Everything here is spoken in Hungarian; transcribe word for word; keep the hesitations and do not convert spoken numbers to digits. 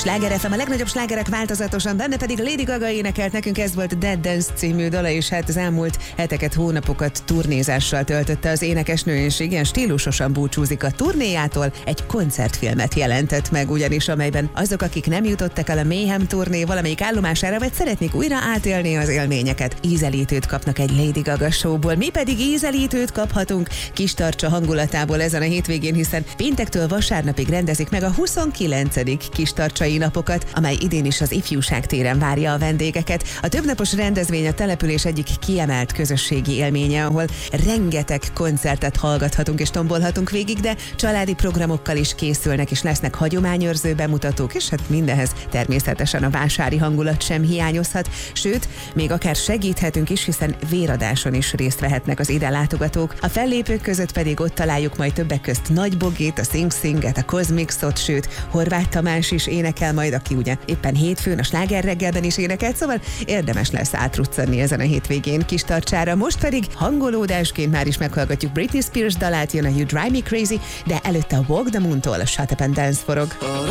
Sláger ef em, a legnagyobb slágerek változatosan, benne pedig Lady Gaga énekelt nekünk, ez volt a Dead Dance című dala, és hát az elmúlt heteket, hónapokat turnézással töltötte az énekesnő, és igen, stílusosan búcsúzik a turnéjától, egy koncertfilmet jelentett meg ugyanis, amelyben azok, akik nem jutottak el a Mayhem turné valamelyik állomására, vagy szeretnék újra átélni az élményeket, ízelítőt kapnak egy Lady Gaga showból. Mi pedig ízelítőt kaphatunk Kistarcsa hangulatából ezen a hétvégén, hiszen péntektől vasárnapig rendezik meg a huszonkilencedik Kistarcsai napokat, amely idén is az Ifjúság téren várja a vendégeket. A többnapos rendezvény a település egyik kiemelt közösségi élménye, ahol rengeteg koncertet hallgathatunk és tombolhatunk végig, de családi programokkal is készülnek, és lesznek hagyományőrző bemutatók, és hát mindenhez természetesen a vásári hangulat sem hiányozhat, sőt, még akár segíthetünk is, hiszen véradáson is részt vehetnek az ide látogatók. A fellépők között pedig ott találjuk majd többek közt Nagy Bogét, a Sing Singet, a Cosmixot, sőt, Horváth Tamás is énekel majd, aki ugye éppen hétfőn a Sláger reggelben is énekelt, szóval érdemes lesz átruccanni ezen a hétvégén Kistarcsára. Most pedig hangolódásként már is meghallgatjuk Britney Spears dalát, jön a You Drive Me Crazy, de előtte a Walk the Moon-tól a Shut Up and Dance forog.